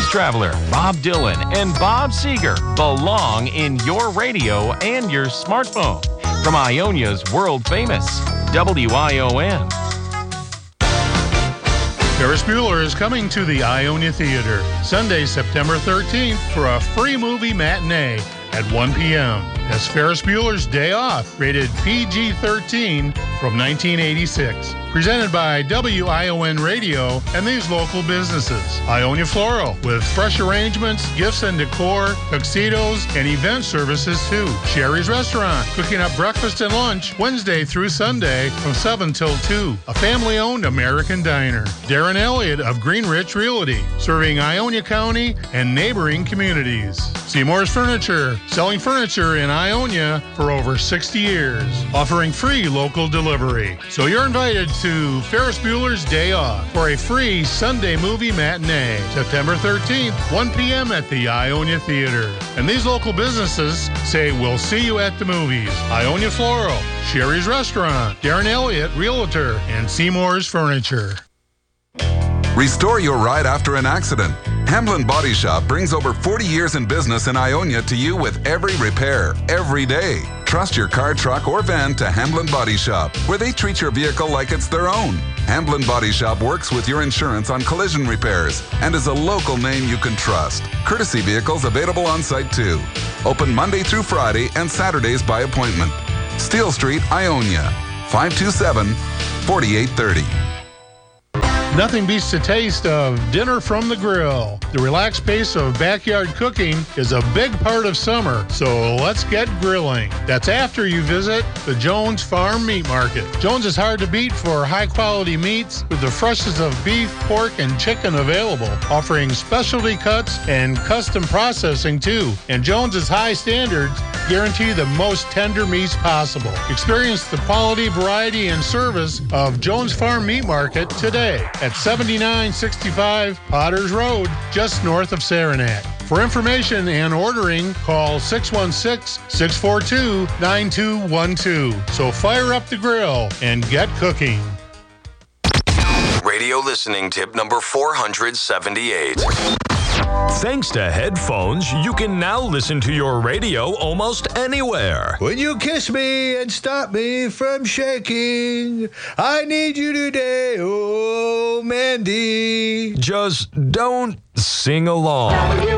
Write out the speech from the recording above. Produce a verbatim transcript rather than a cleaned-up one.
Traveler, Bob Dylan, and Bob Seger belong in your radio and your smartphone. From Ionia's world famous W I O N. Ferris Bueller is coming to the Ionia Theater Sunday, September thirteenth for a free movie matinee at one p.m. That's Ferris Bueller's Day Off, rated P G thirteen from nineteen eighty-six. Presented by W I O N Radio and these local businesses. Ionia Floral, with fresh arrangements, gifts and decor, tuxedos, and event services too. Sherry's Restaurant, cooking up breakfast and lunch Wednesday through Sunday from seven till two. A family-owned American diner. Darren Elliott of Greenrich Realty, serving Ionia County and neighboring communities. Seymour's Furniture, selling furniture in Ionia for over sixty years, offering free local delivery. So you're invited to Ferris Bueller's Day Off for a free Sunday movie matinee, September thirteenth, one p.m. at the Ionia Theater. And these local businesses say we'll see you at the movies. Ionia Floral, Sherry's Restaurant, Darren Elliott Realtor, and Seymour's Furniture. Restore your ride after an accident. Hamblin Body Shop brings over forty years in business in Ionia to you with every repair, every day. Trust your car, truck, or van to Hamblin Body Shop, where they treat your vehicle like it's their own. Hamblin Body Shop works with your insurance on collision repairs and is a local name you can trust. Courtesy vehicles available on site too. Open Monday through Friday and Saturdays by appointment. Steel Street, Ionia, five two seven, four eight three zero. Nothing beats the taste of dinner from the grill. The relaxed pace of backyard cooking is a big part of summer, so let's get grilling. That's after you visit the Jones Farm Meat Market. Jones is hard to beat for high-quality meats with the freshest of beef, pork, and chicken available, offering specialty cuts and custom processing too. And Jones's high standards guarantee the most tender meats possible. Experience the quality, variety, and service of Jones Farm Meat Market today at seventy-nine sixty-five Potters Road, just north of Saranac. For information and ordering, call six one six, six four two, nine two one two. So fire up the grill and get cooking. Radio listening tip number four hundred seventy-eight. Thanks to headphones, you can now listen to your radio almost anywhere. When you kiss me and stop me from shaking, I need you today, oh Mandy. Just don't sing along.